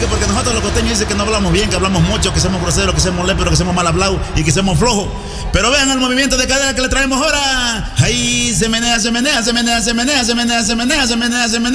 que porque nosotros los costeños dicen que no hablamos bien, que hablamos mucho, que somos groseros, que somos léperos, que somos mal hablados y que somos flojos. Pero vean el movimiento de cadera que le traemos ahora. Ahí se menea, se menea, se menea, se menea, se menea, se menea, se menea, se menea.